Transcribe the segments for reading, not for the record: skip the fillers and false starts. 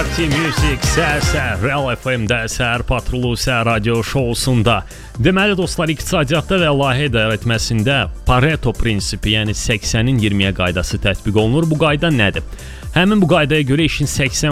Party Music Səhər Real FM-də Səhər Patrulu Səhər radio şousunda. Deməli dostlar, iqtisadiyyatda və layihə idarəetməsində Pareto prinsipi, yəni 80-in 20-yə qaydası tətbiq olunur. Bu qayda nədir? Həmin bu qaydaya görə işin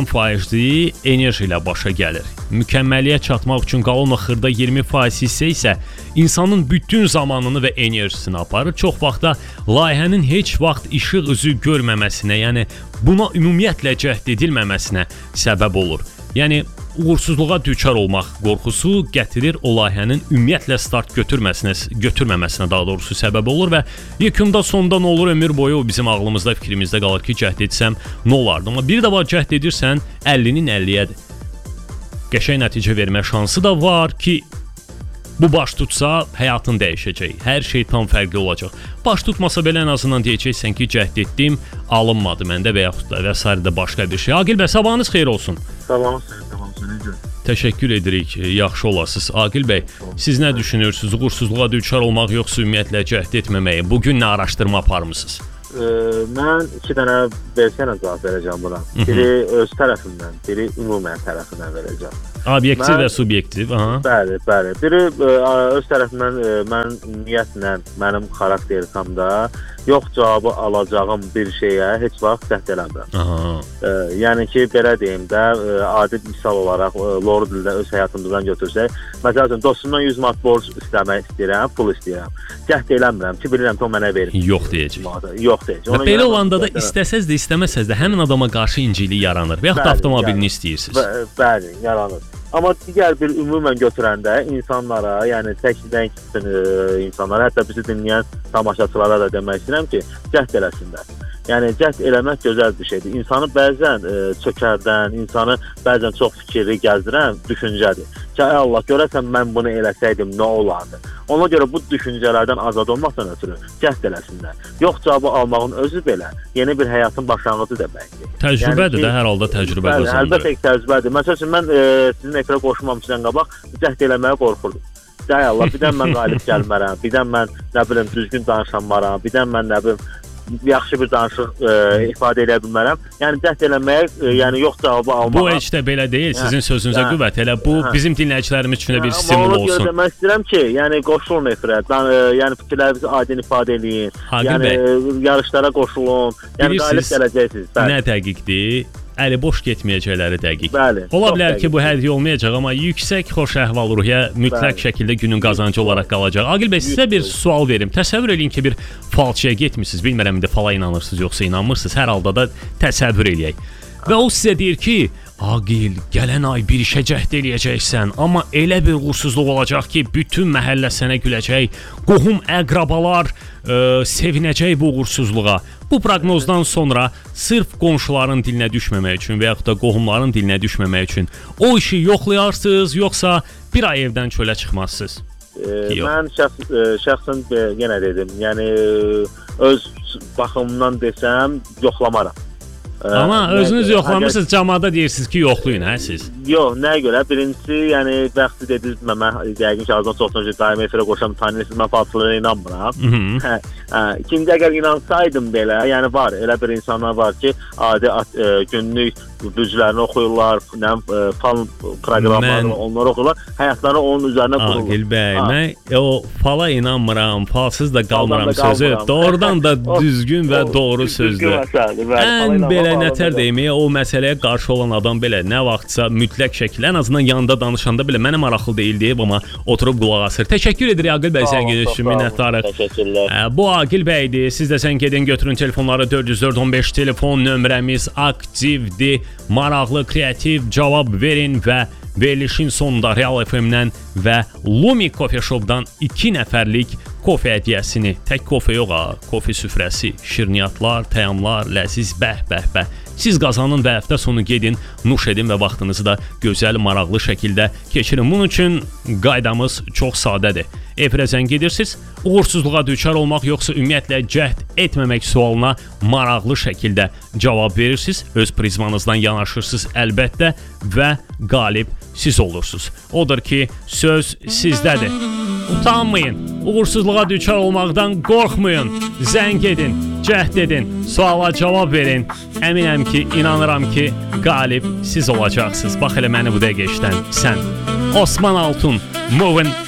80%-i enerji ilə başa gəlir. Mükəmməliyə çatmaq üçün qalan xırda 20% hissə isə insanın bütün zamanını və enerjisini aparır. Çox vaxtda layihənin heç vaxt işıq üzü görməməsinə, yəni buna ümumiyyətlə cəhd edilməməsinə səbəb olur. Yəni uğursuzluğa düçar olmaq qorxusu gətirir o layihənin ümumiyyətlə start götürməməsinə daha doğrusu səbəb olur və yekunda sonda nə olur, ömür boyu o bizim ağlımızda, fikrimizdə qalır ki, cəhd etsəm nə olardı? Amma bir də var, cəhd edirsən 50-nin 50-yədir. Qəşəng nəticə vermə şansı da var ki, bu baş tutsa həyatın dəyişəcək. Hər şey tam fərqli olacaq. Baş tutmasa belə ən azından deyəcəksən ki, cəhd etdim, alınmadı məndə və yaxud da və s. də başqa bir şey. Aqil bəy, sabahınız xeyir olsun. Sabahınız xeyir. Təşəkkür edirik, yaxşı olasınız. Aqil bəy, siz nə düşünürsünüz? Uğursuzluğa düçar olmaq yoxsa ümumiyyətlə cəhd etməməyi? Bugün nə araşdırma aparmısınız? Mən iki dənə versiyayla cavab verəcəm buna. Biri öz tərəfimdən, biri ümumən tərəfindən verəcəm. Obyektiv və subyektiv, aha. Bəli. Biri öz tərəfimdən mən niyyətlə, mənim xarakterikamda yox cavabı alacağım bir şeyə heç vaxt cəhd eləmirəm. Yəni ki, belə deyim də, adi misal olaraq loru dildə öz həyatımızdan götürsək, məsələn, dostumdan 100 manat borc istəmək istəyirəm, pul istəyirəm. Cəhd eləmirəm ki, bilirəm ki, o mənə verir. Yox deyəcək. Yox deyəcək. Və belə olanda da istəsəz də, istəməsəz də həmin adama qarşı incilik yaranır və yaxud da avtomobilini istəyirsiniz. Bəli, yaranır. Amma digər bir ümumən götürəndə insanlara, yəni tək insanlara, hətta bizi dinləyən tamaşaçılara da demək istəyirəm ki, cəhd eləsinlər. Yəni cəhd eləmək gözəl bir şeydir. İnsanı bəzən çökərdən, insanı bəzən çox fikirli gəzdirən düşüncədir. Ki, Allah, görəsən mən bunu eləsəydim nə olardı? Ona görə bu düşüncələrdən azad olmaqdan ötürü cəhd eləsinlər. Yox cavabı almağın özü belə yeni bir həyatın başlanğıcı deməkdir. Təcrübədir də, hər halda təcrübə qazanır. Əlbəttə ki, təcrübədir. Məsəl üçün mən sizin efirə qoşmamışdan qabaq cəhd eləməyə qorxurdum. Allah, birdən mən qalib gəlmərəm, birdən mən nə bilim düzgün danışanmaram, birdən mən nə bilim yaxşı bir danışıq ifadə edə bilmərəm. Yəni cəhd eləməyə, yəni yox cavabı almağa. Bu heç də belə deyil, sizin sözünüzə qüvvət. Elə bu bizim dinləyicilərimiz üçün də bir stimul olsun. Amma onu demək istəyirəm ki, yəni qoşulun efirə, yəni fikirlərinizi aydın ifadə eləyin. Yəni yarışlara qoşulun. Yəni qalib gələcəksiniz. Nə dəqiqdir? Əli boş getməyəcəkləri dəqiq. Bəli. Ola bilər ki, bu hədiyyə olmayacaq, amma yüksək xoş əhval-ruhiyyə mütləq şəkildə günün qazancı olaraq qalacaq. Aqil bəy, sizə bir sual verim. Təsəvvür eləyin ki, bir falçıya getmisiniz. Bilmirəm indi fala inanırsınız yoxsa inanmırsınız. Hər halda da təsəvvür eləyək. Və o sizə deyir ki, Aqil, gələn ay bir işə cəhd eləyəcəksən, amma elə bir uğursuzluq olacaq ki, bütün məhəllə sənə güləcək, qohum əqrabalar sevinəcək bu uğursuzluğa. Bu proqnozdan sonra sırf qonşuların dilinə düşməmək üçün və yaxud da qohumların dilinə düşməmək üçün o işi yoxlayarsınız, yoxsa bir ay evdən çölə çıxmazsınız? Mən şəxsən yenə dedim, yəni öz baxımından desəm yoxlamaram. Amma özünüz yoxlamırsınız, cəmaata deyirsiniz ki, yoxlayın, hə siz? Yox, nəyə görə? Birincisi, yəni bəxti dediniz, mən yəqin ki, azdan çoxdan daimi efirə qoşam, tanıyırsınız, mən falçılara inanmıram. İkinci, əgər inansaydım belə, yəni var, elə bir insanlar var ki, adi günlük büzlərini oxuyurlar, fal proqramlarını onları oxuyurlar, həyatlarını onun üzərinə qururlar. Aqil bəy, mən o fala inanmıram, falsız da qalmıram sözü, doğrudan da düzgün və doğru sözdür. Ən belə nətər deməyə, o məsələyə qarşı olan adam belə nə vaxtsa mütləq şəkildə, ən azından yanında danışanda belə mənə maraqlı deyil deyib, amma oturub qulaq asır. Təşəkkür edirik Aqil bəy, zəng üçün minnətdarıq. Təşəkkürlər. Bu Aqil bəydir. Siz də zəng edin, götürün telefonları 404-15 telefon nömrəmiz aktivdir. Maraqlı, kreativ cavab verin və verilişin sonunda Real FM-dən və Lumi Coffee Shop-dan 2 nəfərlik kofe hədiyyəsini, tək kofe yox ha, kofe süfrəsi, şirniyyatlar, təyamlar, ləziz, bəh. Siz qazanın və həftə sonu gedin, nuş edin və vaxtınızı da gözəl, maraqlı şəkildə keçirin. Bunun üçün qaydamız çox sadədir. Efirə zəng edirsiniz, uğursuzluğa düçar olmaq yoxsa ümumiyyətlə cəhd etməmək sualına maraqlı şəkildə cavab verirsiniz, öz prizmanızdan yanaşırsınız əlbəttə və qalib siz olursunuz. Odur ki, söz sizdədir. Utanmayın, uğursuzluğa düçar olmaqdan qorxmayın. Zəng edin, cəhd edin, suala cavab verin. Əminəm ki, inanıram ki, qalib siz olacaqsınız. Bax elə məni bu dəqiqə işdən sən. Osman Altun, Moving